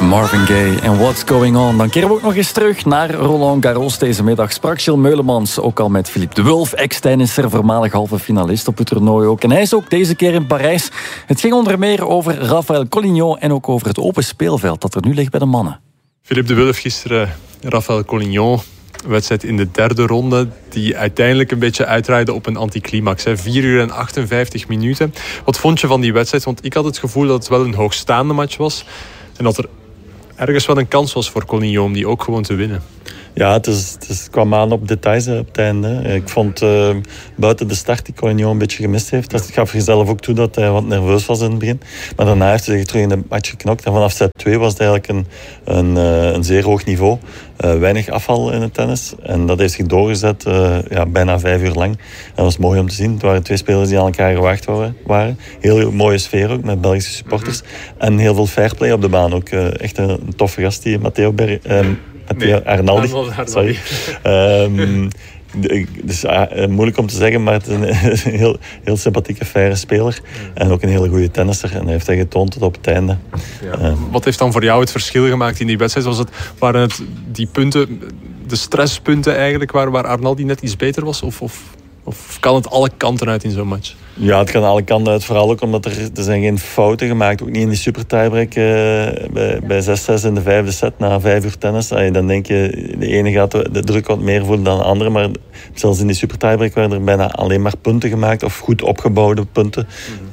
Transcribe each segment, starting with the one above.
Marvin Gaye en What's Going On. Dan keren we ook nog eens terug naar Roland Garros. Deze middag sprak Gilles Meulemans ook al met Philippe de Wulf, ex-tennisser, voormalig halve finalist op het toernooi ook. En hij is ook deze keer in Parijs. Het ging onder meer over Rafael Collignon en ook over het open speelveld dat er nu ligt bij de mannen. Philippe de Wulf gisteren, Rafael Collignon. Wedstrijd in de derde ronde die uiteindelijk een beetje uitdraaide op een anticlimax. 4 uur en 58 minuten. Wat vond je van die wedstrijd? Want ik had het gevoel dat het wel een hoogstaande match was. En dat er ergens wel een kans was voor Collignon om die ook gewoon te winnen. Ja, het kwam aan op details op het einde. Ik vond buiten de start die Collignon een beetje gemist heeft. Dat gaf hij zelf ook toe dat hij wat nerveus was in het begin. Maar daarna heeft hij zich terug in de match geknokt. En vanaf set 2 was het eigenlijk een zeer hoog niveau. Weinig afval in het tennis. En dat heeft zich doorgezet bijna 5 uur lang. Dat was mooi om te zien. Het waren 2 spelers die aan elkaar gewaagd waren. Heel mooie sfeer ook met Belgische supporters. En heel veel fairplay op de baan ook. Echt een toffe gast die Matteo Arnaldi. Sorry. Dus moeilijk om te zeggen, maar het is een heel sympathieke, faire speler. En ook een hele goede tennisser. En hij heeft dat getoond tot op het einde. Ja. Wat heeft dan voor jou het verschil gemaakt in die wedstrijd? Waren het die punten, de stresspunten eigenlijk, waar Arnaldi net iets beter was? Of kan het alle kanten uit in zo'n match? Ja, het kan alle kanten uit. Vooral ook omdat er zijn geen fouten gemaakt. Ook niet in die super tiebreak bij 6-6 in de 5e set na 5 uur tennis. Dan denk je, de ene gaat de druk wat meer voelen dan de andere. Maar zelfs in die super tiebreak werden er bijna alleen maar punten gemaakt. Of goed opgebouwde punten.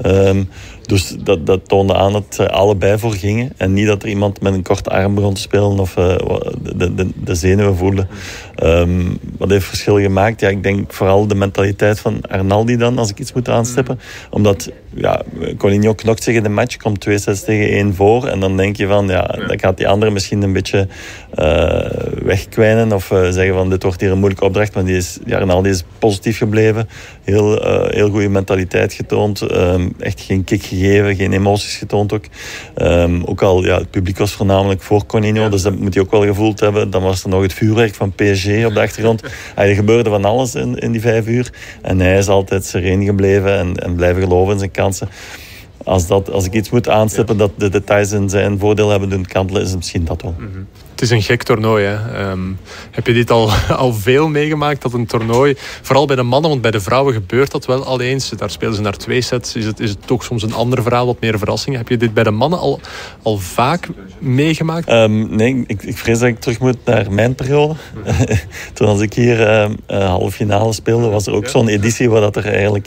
Dus dat toonde aan dat ze allebei voor gingen. En niet dat er iemand met een korte arm begon te spelen of de zenuwen voelde. Wat heeft verschil gemaakt? Ja, ik denk vooral de mentaliteit van Arnaldi dan, als ik iets moet aanstippen. Omdat Collignon knokt zich in de match, komt 2 sets tegen 1 voor. En dan denk je van, dan gaat die andere misschien een beetje wegkwijnen. Of zeggen van, dit wordt hier een moeilijke opdracht. Maar Arnaldi is positief gebleven. Heel goede mentaliteit getoond. Echt geen kick gegeven, geen emoties getoond ook. Ook al, het publiek was voornamelijk voor Collignon, dus dat moet hij ook wel gevoeld hebben. Dan was er nog het vuurwerk van PSG op de achtergrond. Er gebeurde van alles in die 5 uur. En hij is altijd sereen gebleven en blijven geloven in zijn kansen. Als ik iets moet aanstippen dat de details in zijn voordeel hebben doen kantelen, is het misschien dat wel. Mm-hmm. Het is een gek toernooi. Hè? Heb je dit al veel meegemaakt? Dat een toernooi, vooral bij de mannen, want bij de vrouwen gebeurt dat wel al eens. Daar spelen ze naar 2 sets. Is het toch soms een ander verhaal, wat meer verrassingen? Heb je dit bij de mannen al vaak meegemaakt? Nee, ik vrees dat ik terug moet naar mijn periode. Toen als ik hier halve finale speelde, was er ook zo'n editie waar dat er eigenlijk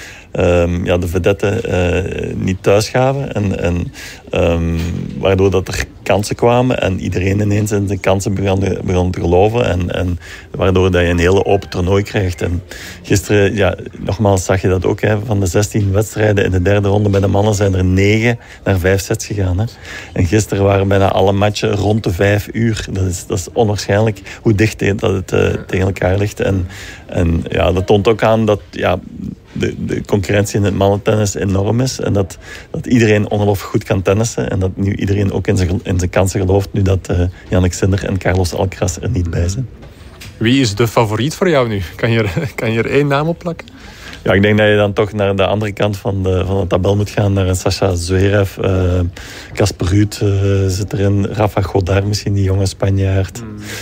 de vedetten niet thuis gaven. En waardoor dat er kansen kwamen en iedereen ineens in zijn kansen begon te geloven. En waardoor dat je een hele open toernooi krijgt. En gisteren, nogmaals zag je dat ook. Hè, van de 16 wedstrijden in de derde ronde bij de mannen zijn er 9 naar 5 sets gegaan. Hè. En gisteren waren bijna alle matchen rond de 5 uur. Dat is onwaarschijnlijk hoe dicht dat het tegen elkaar ligt. En dat toont ook aan dat de concurrentie in het mannentennis enorm is. En dat iedereen ongelooflijk goed kan tennissen. En dat nu iedereen ook in zijn kansen gelooft. Nu dat Jannik Sinner en Carlos Alcaraz er niet bij zijn. Wie is de favoriet voor jou nu? Kan je er 1 naam op plakken? Ja, ik denk dat je dan toch naar de andere kant van de tabel moet gaan. Naar Sascha Zverev, Casper Ruud zit erin. Rafa Godard misschien, die jonge Spanjaard.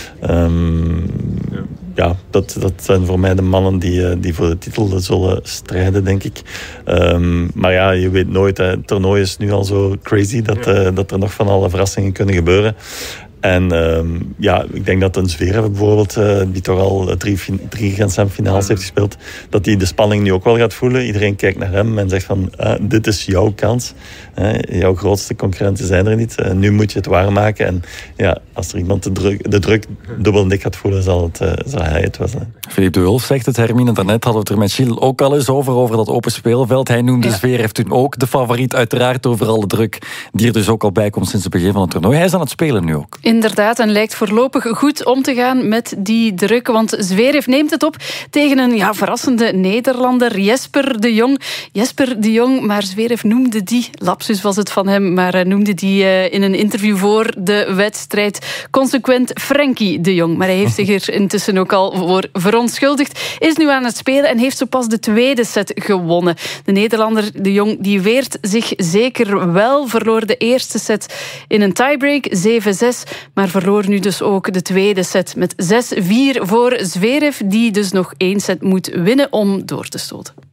Dat zijn voor mij de mannen die voor de titel zullen strijden, denk ik. Maar je weet nooit. Het toernooi is nu al zo crazy dat er nog van alle verrassingen kunnen gebeuren. En ik denk dat een Zverev bijvoorbeeld, die toch al 3 Grand Slam finales heeft gespeeld, dat hij de spanning nu ook wel gaat voelen. Iedereen kijkt naar hem en zegt van, dit is jouw kans. Jouw grootste concurrenten zijn er niet. Nu moet je het waarmaken. En als er iemand de druk dubbel en dik gaat voelen, zal hij het wel zijn. Philippe de Wulf zegt het, Hermine. Daarnet hadden we het er met Gilles ook al eens over dat open speelveld. Hij noemde Zverev toen ook de favoriet, uiteraard over alle druk die er dus ook al bij komt sinds het begin van het toernooi. Hij is aan het spelen nu ook. Inderdaad, en lijkt voorlopig goed om te gaan met die druk. Want Zverev neemt het op tegen een verrassende Nederlander, Jesper de Jong. Jesper de Jong, maar Zverev noemde die, lapsus was het van hem, maar noemde die in een interview voor de wedstrijd consequent Frenkie de Jong. Maar hij heeft zich er intussen ook al voor verontschuldigd. Is nu aan het spelen en heeft zo pas de tweede set gewonnen. De Nederlander de Jong die weert zich zeker wel. Verloor de eerste set in een tiebreak, 7-6. Maar verloor nu dus ook de tweede set met 6-4 voor Zverev, die dus nog 1 set moet winnen om door te stoten.